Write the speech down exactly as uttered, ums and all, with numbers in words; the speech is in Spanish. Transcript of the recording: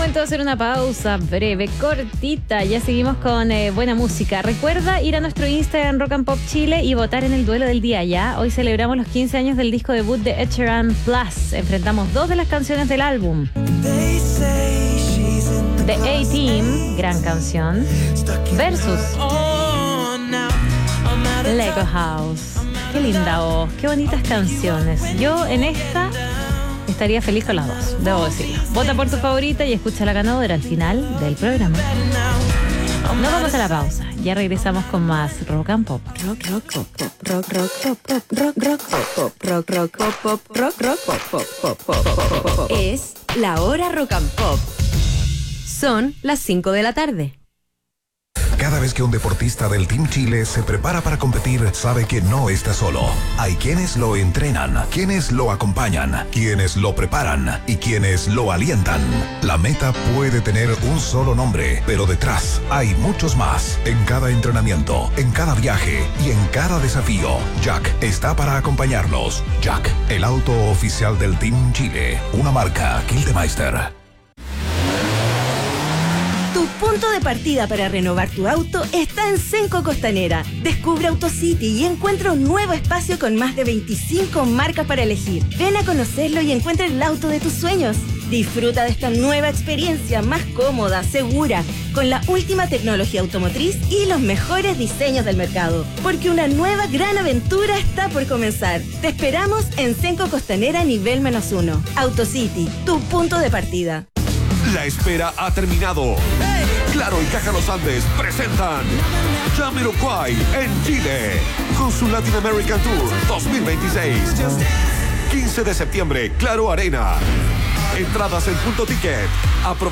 Momento de hacer una pausa breve, cortita. Ya seguimos con eh, buena música. Recuerda ir a nuestro Instagram Rock and Pop Chile y votar en el duelo del día. Ya hoy celebramos los quince años del disco debut de Ed Sheeran Plus. Enfrentamos dos de las canciones del álbum. The A-Team, gran canción, versus Lego House. Qué linda voz, qué bonitas canciones. Yo en esta estaría feliz con las dos, debo decirlo. Vota por tu favorita y escucha la ganadora al final del programa. Nos vamos a la pausa. Ya regresamos con más Rock and Pop. Rock, rock, pop, pop, rock, rock, pop, pop, rock, rock, pop, pop, rock, rock, pop, pop, rock, rock, pop, pop, pop, pop, pop, pop. Es la hora Rock and Pop. Son las cinco de la tarde. Cada vez que un deportista del Team Chile se prepara para competir, sabe que no está solo. Hay quienes lo entrenan, quienes lo acompañan, quienes lo preparan y quienes lo alientan. La meta puede tener un solo nombre, pero detrás hay muchos más. En cada entrenamiento, en cada viaje y en cada desafío, Jack está para acompañarlos. Jack, el auto oficial del Team Chile, una marca Kildemeister. Tu punto de partida para renovar tu auto está en Cenco Costanera. Descubre AutoCity y encuentra un nuevo espacio con más de veinticinco marcas para elegir. Ven a conocerlo y encuentra el auto de tus sueños. Disfruta de esta nueva experiencia más cómoda, segura, con la última tecnología automotriz y los mejores diseños del mercado. Porque una nueva gran aventura está por comenzar. Te esperamos en Cenco Costanera nivel menos uno. AutoCity, tu punto de partida. La espera ha terminado. Claro y Caja Los Andes presentan Jamiroquai en Chile con su Latin American Tour dos mil veintiséis. quince de septiembre, Claro Arena. Entradas en Punto Ticket. Apro-